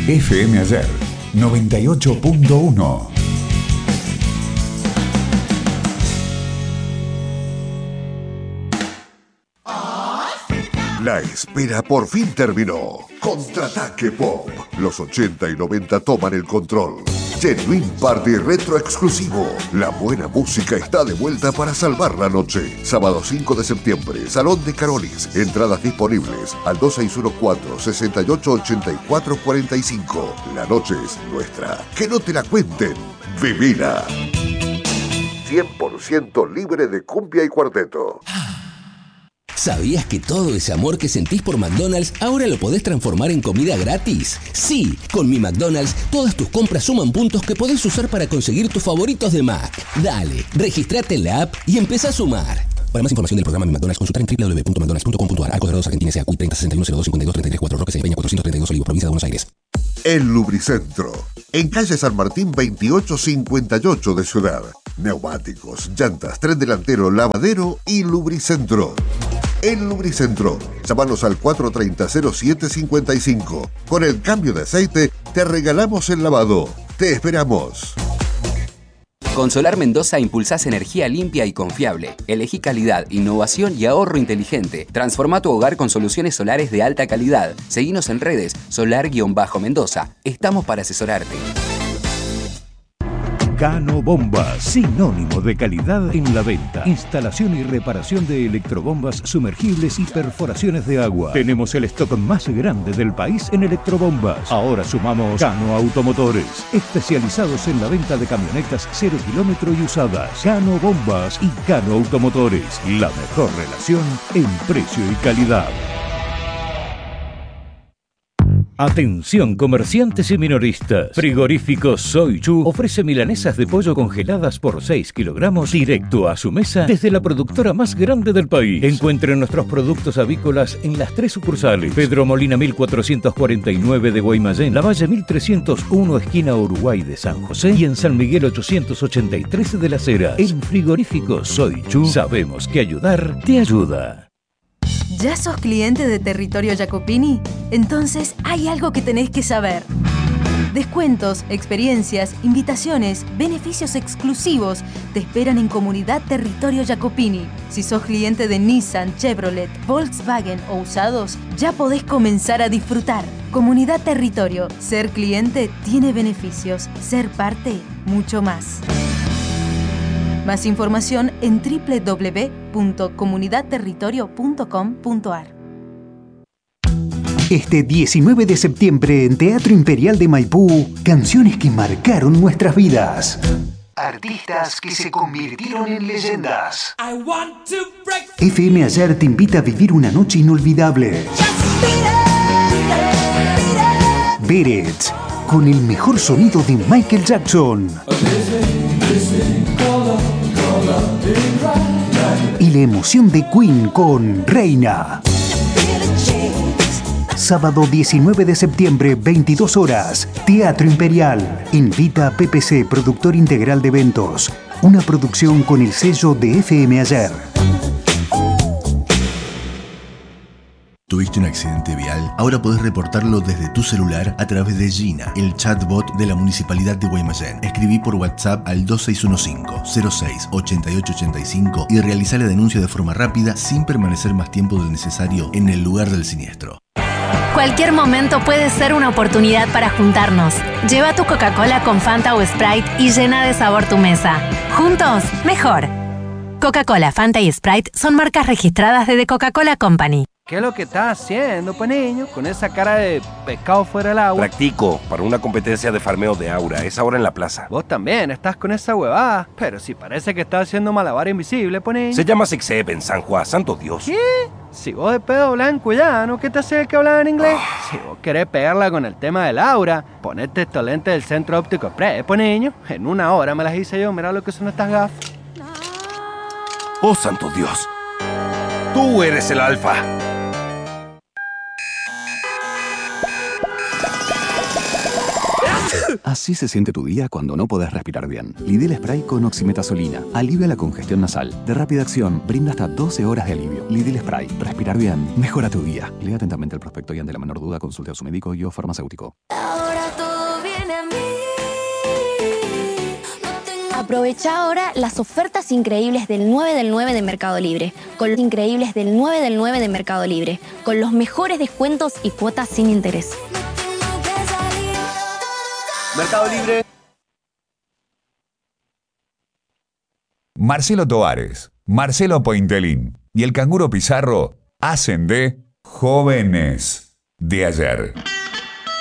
FM Ayer 98.1. La espera por fin terminó. Contraataque Pop. Los 80 y 90 toman el control. Genuine Party Retro Exclusivo. La buena música está de vuelta para salvar la noche. Sábado 5 de septiembre, Salón de Carolis. Entradas disponibles al 2614-688445. La noche es nuestra. Que no te la cuenten. Vivila. 100% libre de cumbia y cuarteto. ¿Sabías que todo ese amor que sentís por McDonald's ahora lo podés transformar en comida gratis? Sí, con mi McDonald's todas tus compras suman puntos que podés usar para conseguir tus favoritos de Mac. Dale, registrate en la app y empezá a sumar. Para más información del programa Mi McDonald's, consultar en www.mcdonalds.com.ar. Arcos Dorados, Argentina, S.A. CUI 3061-52-33-4, Roque Peña 432, Olivo, provincia de Buenos Aires. El Lubricentro, en calle San Martín 2858 de Ciudad. Neumáticos, llantas, tren delantero, lavadero y Lubricentro. El Lubricentro. Llámanos al 430-0755. Con el cambio de aceite te regalamos el lavado. Te esperamos. Con Solar Mendoza impulsás energía limpia y confiable. Elegí calidad, innovación y ahorro inteligente. Transforma tu hogar con soluciones solares de alta calidad. Seguinos en redes, solar-mendoza. Estamos para asesorarte. Cano Bombas, sinónimo de calidad en la venta. Instalación y reparación de electrobombas sumergibles y perforaciones de agua. Tenemos el stock más grande del país en electrobombas. Ahora sumamos Cano Automotores, especializados en la venta de camionetas 0 kilómetro y usadas. Cano Bombas y Cano Automotores, la mejor relación en precio y calidad. Atención comerciantes y minoristas. Frigorífico Soy Chu ofrece milanesas de pollo congeladas por 6 kilogramos directo a su mesa desde la productora más grande del país. Encuentren nuestros productos avícolas en las 3 sucursales: Pedro Molina 1449 de Guaymallén, Lavalle 1301 esquina Uruguay de San José y en San Miguel 883 de Las Heras. En Frigorífico Soy Chu sabemos que ayudar te ayuda. ¿Ya sos cliente de Territorio Jacopini? Entonces hay algo que tenés que saber. Descuentos, experiencias, invitaciones, beneficios exclusivos te esperan en Comunidad Territorio Jacopini. Si sos cliente de Nissan, Chevrolet, Volkswagen o usados, ya podés comenzar a disfrutar. Comunidad Territorio. Ser cliente tiene beneficios. Ser parte, mucho más. Más información en www.comunidadterritorio.com.ar. Este 19 de septiembre en Teatro Imperial de Maipú, canciones que marcaron nuestras vidas. Artistas que se convirtieron en leyendas. FM Ayer te invita a vivir una noche inolvidable. Beret, con el mejor sonido de Michael Jackson. Y la emoción de Queen con Reina. Sábado 19 de septiembre, 22 horas, Teatro Imperial. Invita a PPC, productor integral de eventos. Una producción con el sello de FM Ayer. ¿Tuviste un accidente vial? Ahora podés reportarlo desde tu celular a través de Gina, el chatbot de la Municipalidad de Guaymallén. Escribí por WhatsApp al 2615-06-8885 y realizá la denuncia de forma rápida sin permanecer más tiempo del necesario en el lugar del siniestro. Cualquier momento puede ser una oportunidad para juntarnos. Lleva tu Coca-Cola con Fanta o Sprite y llena de sabor tu mesa. Juntos, mejor. Coca-Cola, Fanta y Sprite son marcas registradas de The Coca-Cola Company. ¿Qué es lo que estás haciendo, pues niño? Con esa cara de pescado fuera del agua. Practico para una competencia de farmeo de aura. Es ahora en la plaza. Vos también estás con esa huevada. Pero si parece que estás haciendo malabar invisible, pues niño. Se llama Sexep en San Juan, santo Dios. ¿Qué? Si vos de pedo blanco ya, ¿no? ¿Qué te hace el que hablar en inglés? Si vos querés pegarla con el tema del aura, ponete estos lentes del Centro Óptico Express, pues niño. En 1 hora me las hice yo. Mira lo que son estas gafas. Oh, santo Dios. Tú eres el alfa. Así se siente tu día cuando no podés respirar bien. Lidl Spray con oximetazolina. Alivia la congestión nasal. De rápida acción, brinda hasta 12 horas de alivio. Lidl Spray. Respirar bien. Mejora tu día. Lea atentamente el prospecto y ante la menor duda consulte a su médico y o farmacéutico. Ahora Aprovecha ahora las ofertas increíbles del 9 del 9 de Mercado Libre. Con los increíbles del 9 del 9 de Mercado Libre. Con los mejores descuentos y cuotas sin interés. Mercado Libre. Marcelo Tovares, Marcelo Pointelín y el Canguro Pizarro hacen de jóvenes de ayer.